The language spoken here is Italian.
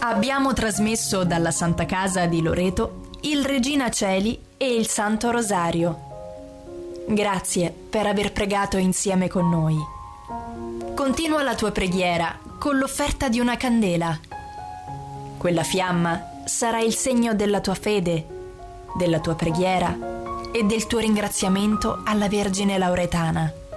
Abbiamo trasmesso dalla Santa Casa di Loreto il Regina Coeli e il Santo Rosario. Grazie per aver pregato insieme con noi. Continua la tua preghiera con l'offerta di una candela. Quella fiamma sarà il segno della tua fede, della tua preghiera e del tuo ringraziamento alla Vergine Lauretana.